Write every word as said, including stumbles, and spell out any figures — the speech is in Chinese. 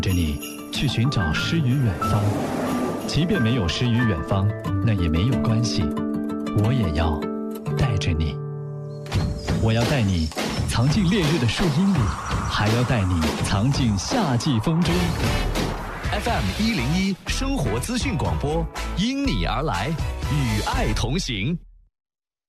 着你去寻找诗与远方，即便没有诗与远方，那也没有关系，我也要带着你。我要带你藏进烈日的树荫里，还要带你藏进夏季风中。F M 一零一生活资讯广播，因你而来，与爱同行。